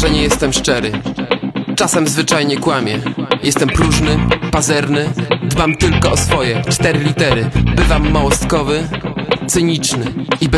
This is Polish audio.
że nie jestem szczery. Czasem zwyczajnie kłamię. Jestem próżny, pazerny, dbam tylko o swoje 4 litery. Bywam małostkowy, cyniczny i